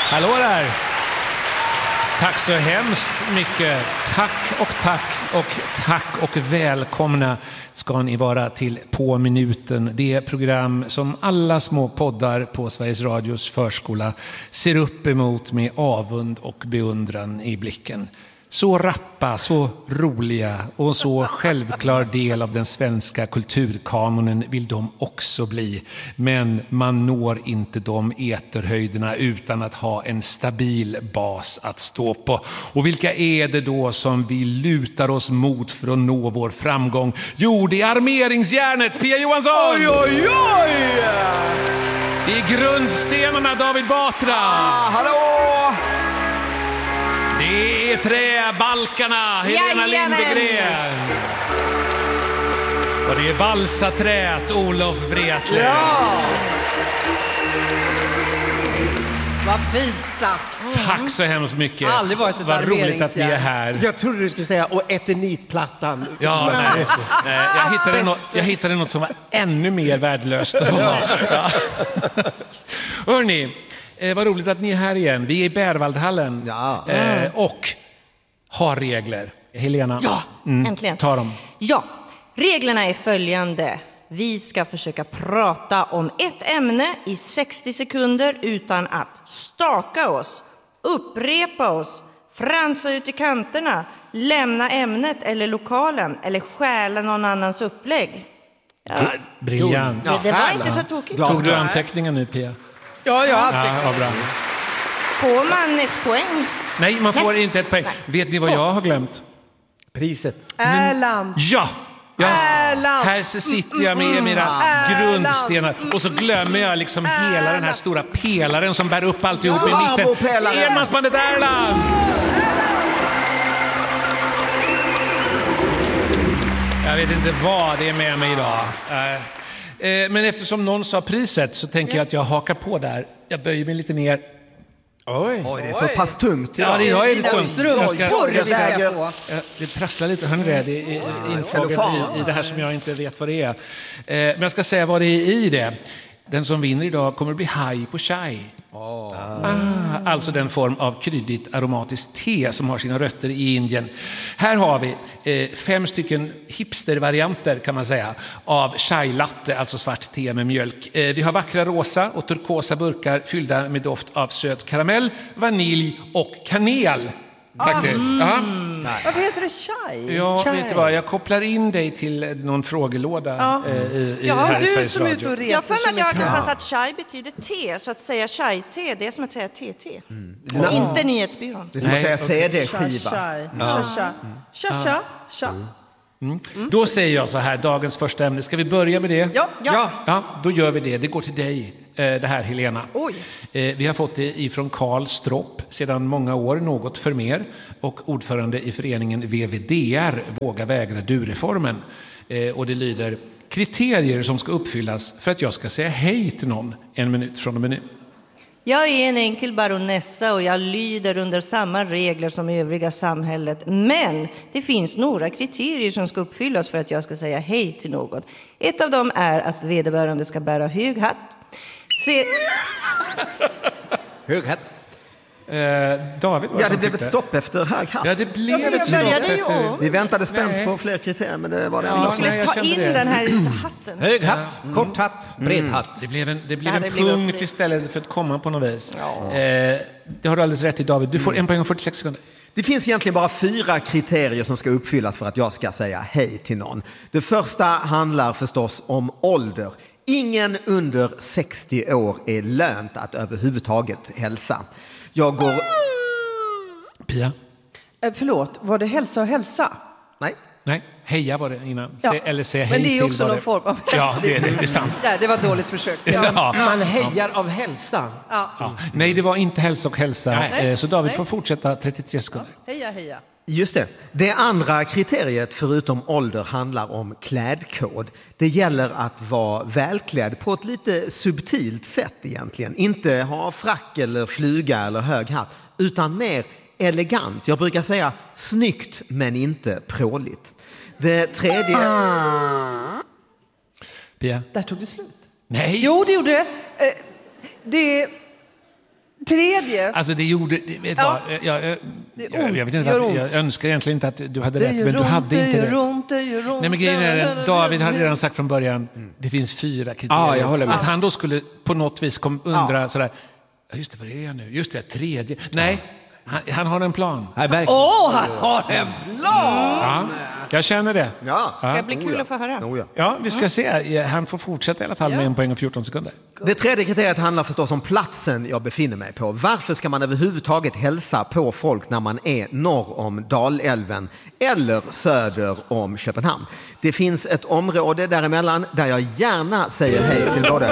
Hallå där! Tack så hemskt mycket. Tack och välkomna ska ni vara till På minuten. Det program som alla små poddar på Sveriges Radios förskola ser upp emot med avund och beundran i blicken. Så rappa, så roliga och så självklar del av den svenska kulturkanonen vill de också bli. Men man når inte de eterhöjderna utan att ha en stabil bas att stå på. Och vilka är det då som vi lutar oss mot för att nå vår framgång? Jo, det är armeringsjärnet, Pia Johansson! Oj, oj, oj! Det är grundstenarna, David Batra! Hallå! Det är träbalkarna, Helena Lindegren. Och det är balsaträt, Olof Wretler. Ja! Vad fint sagt. Tack så hemskt mycket. Aldrig varit ett vad roligt att ni är armeringsjärn. här. Jag trodde du skulle säga och eternitplattan. Ja, nej. Jag hittade något som var ännu mer värdelöst. Ja. Hörrni, vad roligt att ni är här igen. Vi är i Bärvaldhallen och har regler. Helena, Ja, äntligen. ta dem. Ja, reglerna är följande. Vi ska försöka prata om ett ämne i 60 sekunder utan att staka oss, upprepa oss, fransa ut i kanterna, lämna ämnet eller lokalen eller stjäla någon annans upplägg. Ja. Briljant. Det var inte så tokigt. Tog du anteckningar nu, Pia? Ja, Ja, bra. Får man ett poäng? Nej, man får inte ett poäng. Nej. Vet ni vad jag har glömt? Priset. Erland. Ja! Erland. Här sitter jag med mina grundstenar och så glömmer jag liksom hela den här stora pelaren som bär upp alltihop i mitten. Enmansbandet Erland! Jag vet inte vad det är med mig idag. Men eftersom någon sa priset så tänker jag att jag hakar på där. Jag böjer mig lite ner. Oj, det är så pass tungt. Ja, det är lite tungt. Det prasslar lite, hörni det. Det är intaget i det här som jag inte vet vad det är. Men jag ska säga vad det är i det. Den som vinner idag kommer att bli haj på chai. Alltså den form av kryddigt aromatiskt te som har sina rötter i Indien. Här har vi 5 stycken hipstervarianter kan man säga av chai latte, alltså svart te med mjölk. Vi har vackra rosa och turkosa burkar fyllda med doft av söt karamell, vanilj och kanel. Faktiskt. Varför heter det chai? Ja, vet du vad? Jag kopplar in dig till någon frågelåda här i Sveriges Radio. Jag för mig att jag har någonstans att chai betyder te, så att säga chai-te, det är som att säga te-te. Inte nyhetsbyrån. Det är som att säga CD-skiva. Då säger jag så här, dagens första ämne. Ska vi börja med det? Ja, då gör vi det. Det går till dig, det här Helena. Oj. Vi har fått det ifrån Karl Stropp sedan många år, något för mer. Och ordförande i föreningen VVDR, Våga vägra du-reformen. Och det lyder, kriterier som ska uppfyllas för att jag ska säga hej till någon 1 minut från och med nu. Jag är en enkel baronessa och jag lyder under samma regler som övriga samhället. Men det finns några kriterier som ska uppfyllas för att jag ska säga hej till någon. Ett av dem är att vederbörande ska bära hög hatt. Hög hatt. David, Ja, det blev ett stopp efter hög hatt. Ja, det blev ett stopp efter... Vi väntade spänt på fler kriterier, men det var det enda. Jag skulle ta in den här hatten. Hög hatt, kort hatt, bred hatt. Det blev en punkt istället för att komma på något vis. Det har du alldeles rätt i, David. Du får 1 poäng och 46 sekunder. Det finns egentligen bara 4 kriterier som ska uppfyllas för att jag ska säga hej till någon. Det första handlar förstås om ålder. Ingen under 60 år är lönt att överhuvudtaget hälsa. Jag går... Pia? Förlåt, var det hälsa och hälsa? Nej, heja var det innan. Eller säga hej men det är ju till också någon form av hälsa. Ja, det är sant. Det var dåligt försök. Man hejar av hälsa. Nej, det var inte hälsa och hälsa. Så David får fortsätta 33 sekunder. Heja. Just det. Det andra kriteriet förutom ålder handlar om klädkod. Det gäller att vara välklädd på ett lite subtilt sätt egentligen. Inte ha frack eller fluga eller hög hatt, utan mer elegant. Jag brukar säga snyggt men inte pråligt. Det tredje... Pia? Där tog det slut. Nej. Jo, det gjorde det. tredje. Alltså det gjorde, vet du vad, jag vet inte varför, jag önskar egentligen inte att du hade rätt, men du hade inte rätt. Nej, men grejen är, David hade redan sagt från början, det finns 4 kriterier. Ja, jag håller med. Att han då skulle på något vis undra sådär, just det, vad är jag nu? Just det, 3. Nej, han har en plan. Nej, verkligen. Han har en plan! Ja, jag känner det. Ja. Ska det bli kul att få höra? Ja, vi ska se. Han får fortsätta i alla fall med 1 poäng och 14 sekunder. Det tredje kriteriet handlar förstås om platsen jag befinner mig på. Varför ska man överhuvudtaget hälsa på folk när man är norr om Dalälven eller söder om Köpenhamn? Det finns ett område däremellan där jag gärna säger hej till både...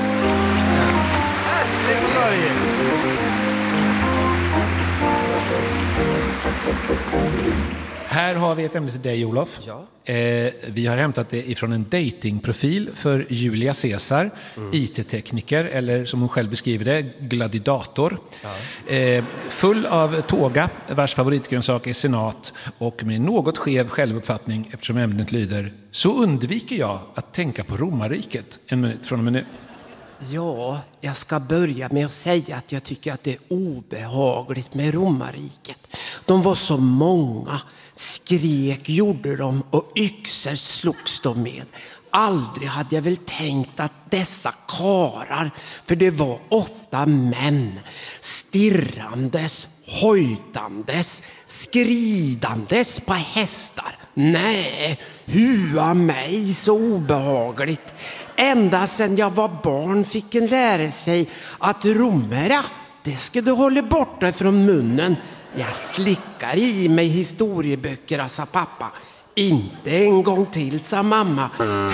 Här har vi ett ämne till dig, Olof. Ja. Vi har hämtat det ifrån en datingprofil för Julia Caesar, IT-tekniker, eller som hon själv beskriver det, gladiator. Ja. Full av tåga, vars favoritgrönsak är senat, och med något skev självuppfattning eftersom ämnet lyder: så undviker jag att tänka på romarriket. 1 minut från och med nu. Ja, jag ska börja med att säga att jag tycker att det är obehagligt med romarriket. De var så många, skrek gjorde de och yxor slogs de med. Aldrig hade jag väl tänkt att dessa karar, för det var ofta män, stirrandes, hojtandes, skridandes på hästar. Nej, hua mig så obehagligt. Ända sedan jag var barn fick en lära sig att romera, det ska du hålla borta från munnen. Jag slickar i mig historieböcker, sa pappa. Inte en gång till, sa mamma.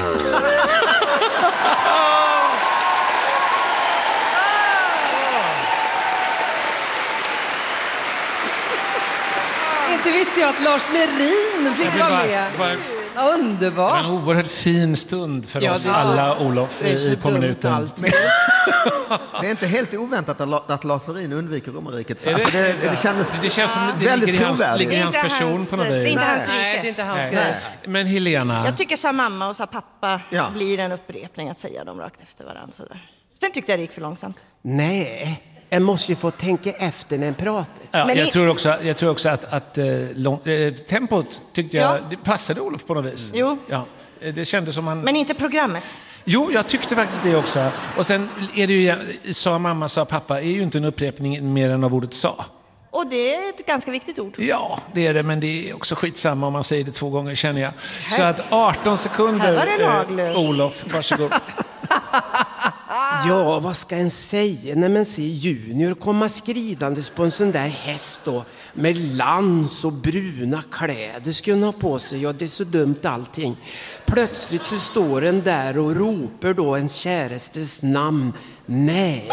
Inte visste jag att Lars Lerin fick vara med. Underbart. Det var en oerhört fin stund för oss alla, Olof, på minuten. Det är inte helt oväntat att Lars Lerin undviker romarriket. Alltså det känns som det väldigt trovärdigt. ligger i hans person på något vis. Det är inte hans Nej, det är rike. inte hans grej. Men Helena, Jag tycker sa mamma och sa pappa Ja. blir en upprepning att säga dem rakt efter varandra. Sådär. Sen tyckte jag det gick för långsamt. Nej, en måste ju få tänka efter när en pratar. Men jag tror också att tempot tyckte jag det passade Olof på något vis. Jo. Ja, det kändes som han... Men inte programmet. Jo, jag tyckte faktiskt det också. Och sen är det ju, sa mamma, sa pappa, är ju inte en upprepning mer än av ordet sa. Och det är ett ganska viktigt ord. Ja, det är det, men det är också skitsamma om man säger det 2 gånger, känner jag. Så att 18 sekunder, Här var det laglöst. Olof, varsågod. Ja, vad ska en säga när man ser Junior komma skridandes på en sån där häst då, med lans och bruna kläder ska hon ha på sig. Ja, det är så dumt allting. Plötsligt så står en där och ropar då ens kärastes namn. Nej.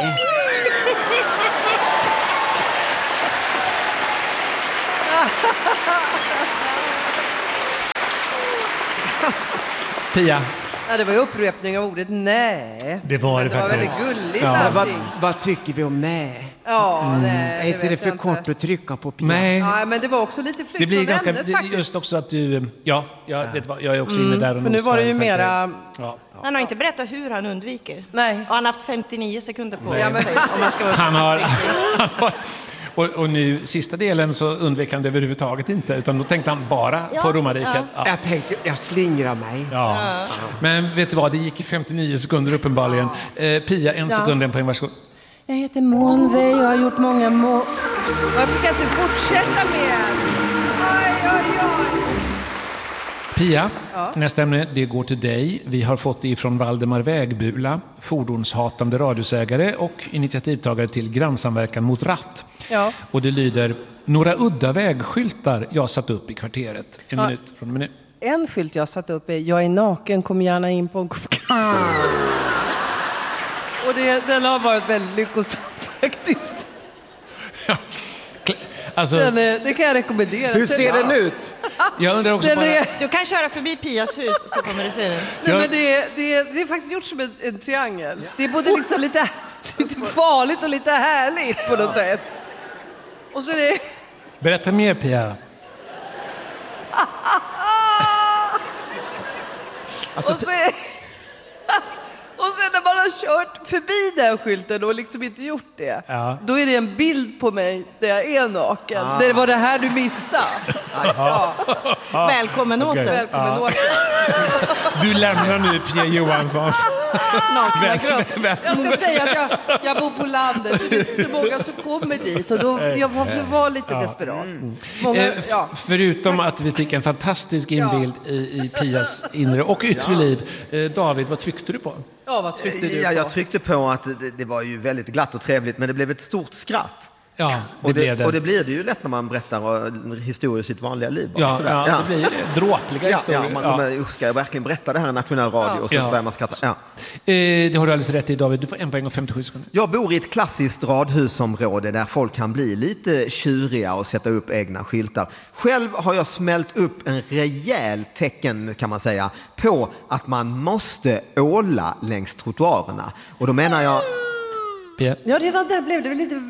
Pia. Ja, det var ju upprepning av ordet nej. Det var det Men det var faktiskt. väldigt gulligt Ja. allting. Vad tycker vi om nej? Ja, nej, Är inte det vet för jag kort inte. att trycka på Pia? Nej, Ja, men det var också lite flykt det blir från ganska... ämnet faktiskt. Just också att du... Ja, jag vet vad, jag är också inne där och För nu var det ju nosar, mera... Ja. Han har inte berättat hur han undviker. Nej. Och han har haft 59 sekunder på Ja, men- sig. Om man ska vara Han har... Och nu, sista delen, så undvek han det överhuvudtaget inte, utan då tänkte han bara på romarriket. Ja. Jag tänkte, jag slingrar mig. Ja. Men vet du vad, det gick i 59 sekunder uppenbarligen. Pia, 1 sekund, 1 poäng, varsågod. Jag heter Månve, jag har gjort många Varför kan jag inte fortsätta med? Oj, oj, oj. Pia, nästa ämne, det går till dig. Vi har fått det ifrån Valdemar Vägbula, fordonshatande radhusägare och initiativtagare till grannsamverkan mot ratt. Ja. Och det lyder: några udda vägskyltar jag satt upp i kvarteret. 1 minut från och med nu. En skylt jag satt upp är jag är naken, kom gärna in på en kopp. Och den har varit väldigt lyckosam faktiskt. Alltså, Det kan jag rekommendera. Hur ser den ut? jag undrar också Den bara... är, Du kan köra förbi Pias hus så kommer du se den. nej, men det är faktiskt gjort som en triangel. Det är både liksom lite farligt och lite härligt på något sätt. Och så är det... Berätta mer, Pia. och så sen när man har kört förbi den skylten och liksom inte gjort det, då är det en bild på mig där jag är naken. Det var det här du missade. Välkommen åter. Välkommen åter. Du lämnar nu Pia Johanssons. Jag ska säga att jag bor på landet, så det är inte så många som kommer dit. Och då jag var lite desperat. Förutom att vi fick en fantastisk inbild i Pias inre och yttre liv. David, vad tryckte du på? Ja, vad tryckte du på? Jag tryckte på att det var ju väldigt glatt och trevligt, men det blev ett stort skratt. Ja, Och det blir det ju lätt när man berättar historier i sitt vanliga liv. Det blir dråpliga historier. Man kommer, ska jag verkligen berätta det här i nationell radio? Och så börjar man skratta. Det har du alldeles rätt i, David. Du får 1 poäng och 57 sekunder. Jag bor i ett klassiskt radhusområde där folk kan bli lite tjuriga och sätta upp egna skyltar. Själv har jag smält upp en rejäl tecken, kan man säga, på att man måste åla längs trottoarerna. Och då menar jag... Pia? Ja, redan där blev det väl lite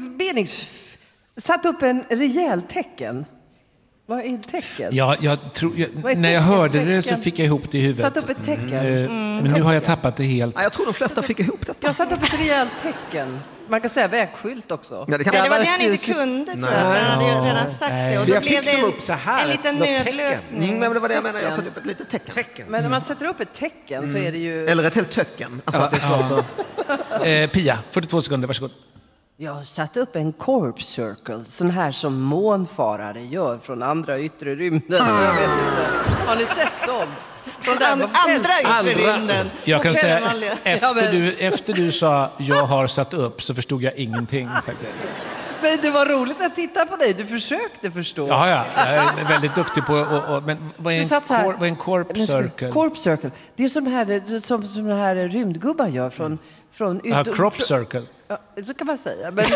satt upp en rejäl tecken. Vad är ett tecken? Ja, när jag hörde det så fick jag ihop det i huvudet. Satt upp ett tecken. Men nu har jag tappat det helt. Jag tror de flesta fick ihop detta. Jag satt upp ett rejält tecken. Man kan säga vägskylt också. Ja, det var det han inte kunde, tror jag. Han hade ju redan sagt det. Och då blev det upp så här, en liten nödlösning. Men det var det jag menade. Jag satte upp ett litet tecken. Men när man sätter upp ett tecken så är det ju... Eller ett helt töcken. Alltså att det är svårt att... Pia, 42 sekunder, varsågod. Jag satte upp en corpse circle, sån här som månfarare gör från andra yttre rymden. Jag vet inte. Har ni sett dem? Från andra yttre rymden. Jag kan säga, efter du sa jag har satt upp så förstod jag ingenting faktiskt. Men det var roligt att titta på dig. Du försökte förstå. Ja, jag är väldigt duktig på men vad är en corpse circle? Corpse circle. Det är som de här rymdgubbar gör från crop circle. Ja, så kan man säga. Men...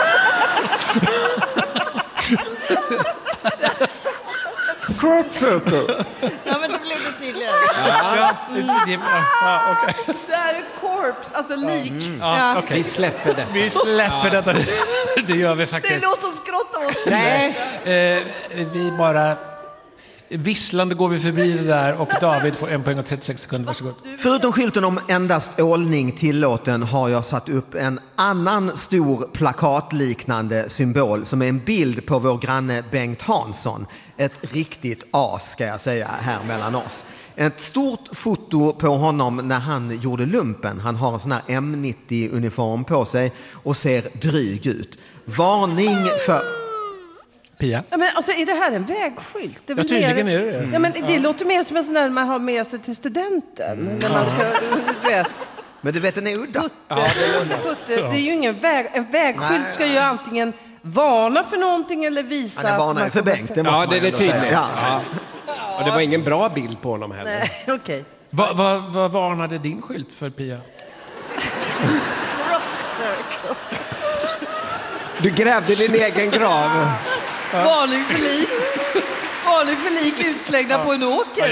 Crop circle. Ja, men då blev det tydligare. Okay. Det här är corpse, alltså lik. Okay. Vi släpper det. Vi släpper detta. Det gör vi faktiskt. Det låter oss grotta oss. Nej. Vi bara... Visslande går vi förbi det där och David får 1 poäng och 36 sekunder. Varsågod. Förutom skylten om endast ålning tillåten har jag satt upp en annan stor plakatliknande symbol som är en bild på vår granne Bengt Hansson. Ett riktigt as, ska jag säga, här mellan oss. Ett stort foto på honom när han gjorde lumpen. Han har en sån här M90-uniform på sig och ser dryg ut. Varning för... Pia? Ja, men alltså, är det här en vägskylt? Det är väl tydligen är det. Ja, men det låter mer som en sån där man har med sig till studenten. När man ska, du vet. Men du vet, den är udda. Det är ju ingen en vägskylt ska ju antingen varna för någonting eller visa... Han varnar för Bengt, det måste man det är ändå tydligt. säga. Ja. Och det var ingen bra bild på honom heller. Nej, okej. Vad varnade din skylt för, Pia? Crop circle. Du grävde din egen grav. Varning för lik utslängda på en åker.